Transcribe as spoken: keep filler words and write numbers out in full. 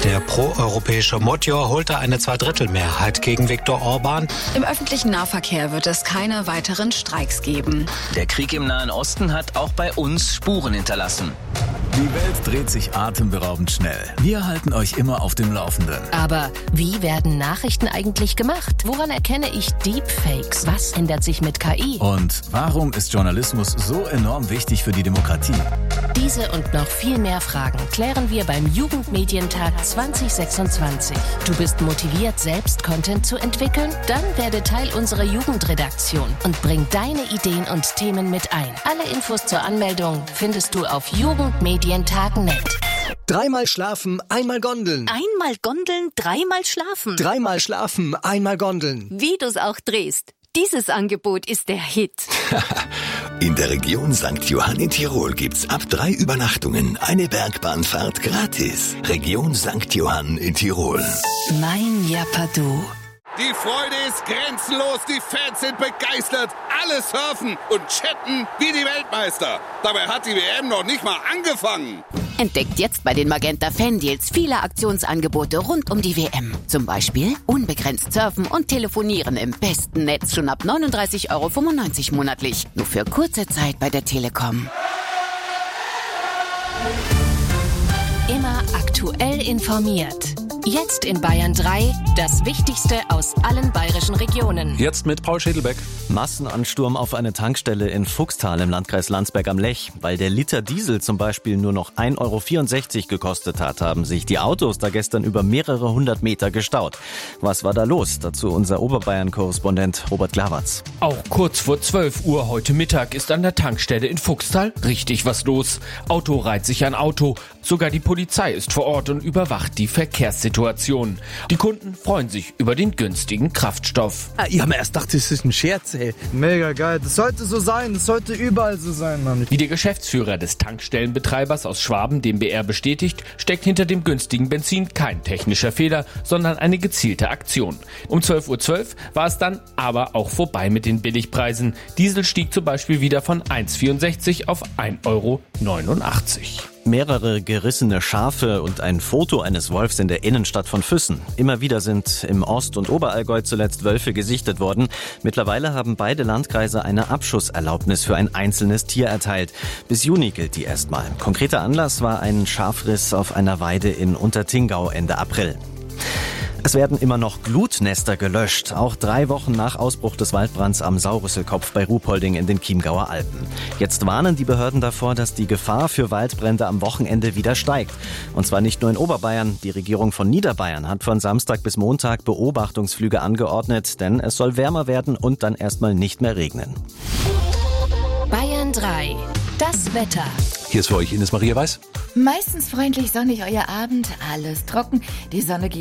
Der proeuropäische Motjor holte eine Zweidrittelmehrheit gegen Viktor Orban. Im öffentlichen Nahverkehr wird es keine weiteren Streiks geben. Der Krieg im Nahen Osten hat auch bei uns Spuren hinterlassen. Die Welt dreht sich atemberaubend schnell. Wir halten euch immer auf dem Laufenden. Aber wie werden Nachrichten eigentlich gemacht? Woran erkenne ich Deepfakes? Was ändert sich mit K I? Und warum ist Journalismus so enorm wichtig für die Demokratie? Diese und noch viel mehr Fragen klären wir beim Jugendmedientag zwanzig sechsundzwanzig. Du bist motiviert, selbst Content zu entwickeln? Dann werde Teil unserer Jugendredaktion und bring deine Ideen und Themen mit ein. Alle Infos zur Anmeldung findest du auf jugendmedientag punkt net. Dreimal schlafen, einmal gondeln. Einmal gondeln, dreimal schlafen. Dreimal schlafen, einmal gondeln. Wie du's auch drehst. Dieses Angebot ist der Hit. In der Region Sankt Johann in Tirol gibt's ab drei Übernachtungen eine Bergbahnfahrt gratis. Region Sankt Johann in Tirol. Mein Japadu. Die Freude ist grenzenlos, die Fans sind begeistert, alle surfen und chatten wie die Weltmeister. Dabei hat die W M noch nicht mal angefangen. Entdeckt jetzt bei den Magenta Fan-Deals viele Aktionsangebote rund um die W M. Zum Beispiel unbegrenzt surfen und telefonieren im besten Netz schon ab neununddreißig Euro fünfundneunzig monatlich. Nur für kurze Zeit bei der Telekom. Immer aktuell informiert. Jetzt in Bayern drei, das Wichtigste aus allen bayerischen Regionen. Jetzt mit Paul Schädelbeck. Massenansturm auf eine Tankstelle in Fuchstal im Landkreis Landsberg am Lech. Weil der Liter Diesel zum Beispiel nur noch ein Euro vierundsechzig gekostet hat, haben sich die Autos da gestern über mehrere hundert Meter gestaut. Was war da los? Dazu unser Oberbayern-Korrespondent Robert Glawatz. Auch kurz vor zwölf Uhr heute Mittag ist an der Tankstelle in Fuchstal richtig was los. Auto reiht sich an Auto. Sogar die Polizei ist vor Ort und überwacht die Verkehrssituation. Die Kunden freuen sich über den günstigen Kraftstoff. Ich habe mir erst gedacht, das ist ein Scherz, ey. Mega geil. Das sollte so sein. Das sollte überall so sein, Mann. Wie der Geschäftsführer des Tankstellenbetreibers aus Schwaben dem B R bestätigt, steckt hinter dem günstigen Benzin kein technischer Fehler, sondern eine gezielte Aktion. Um zwölf Uhr zwölf war es dann aber auch vorbei mit den Billigpreisen. Diesel stieg zum Beispiel wieder von eins Euro vierundsechzig auf ein Euro neunundachtzig. Mehrere gerissene Schafe und ein Foto eines Wolfs in der Innenstadt von Füssen. Immer wieder sind im Ost- und Oberallgäu zuletzt Wölfe gesichtet worden. Mittlerweile haben beide Landkreise eine Abschusserlaubnis für ein einzelnes Tier erteilt. Bis Juni gilt die erstmal. Konkreter Anlass war ein Schafriss auf einer Weide in Untertingau Ende April. Es werden immer noch Glutnester gelöscht, auch drei Wochen nach Ausbruch des Waldbrands am Saurüsselkopf bei Ruhpolding in den Chiemgauer Alpen. Jetzt warnen die Behörden davor, dass die Gefahr für Waldbrände am Wochenende wieder steigt. Und zwar nicht nur in Oberbayern. Die Regierung von Niederbayern hat von Samstag bis Montag Beobachtungsflüge angeordnet, denn es soll wärmer werden und dann erstmal nicht mehr regnen. Bayern drei. Das Wetter. Hier ist für euch Ines Maria Weiß. Meistens freundlich sonnig euer Abend, alles trocken. Die Sonne geht